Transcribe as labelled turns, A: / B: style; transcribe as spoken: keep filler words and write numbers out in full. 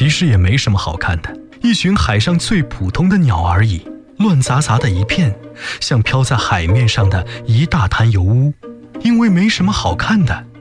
A: 其实也没什么好看的，一群海上最普通的鸟而已，乱杂杂的一片，像飘在海面上的一大滩油污。因为没什么好看的，